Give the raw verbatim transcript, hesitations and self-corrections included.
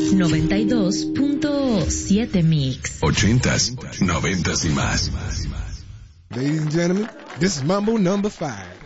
noventa y dos punto siete Mix. Ochentas, noventas y más. Ladies and gentlemen, this is Mambo number five.